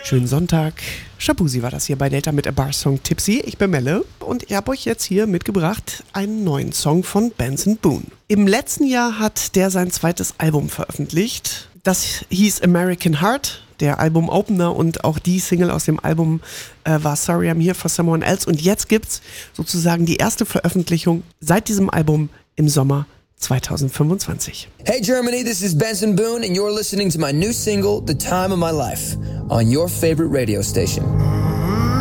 Schönen Sonntag. Shabuzi war das hier bei Data mit A Bar Song Tipsy. Ich bin Melle und ich habe euch jetzt hier mitgebracht einen neuen Song von Benson Boone. Im letzten Jahr hat der sein zweites Album veröffentlicht. Das hieß American Heart, der Album-Opener, und auch die Single aus dem Album war Sorry I'm Here for Someone Else. Und jetzt gibt's sozusagen die erste Veröffentlichung seit diesem Album im Sommer 2025. Hey Germany, this is Benson Boone and you're listening to my new single, The Time of My Life, on your favorite radio station.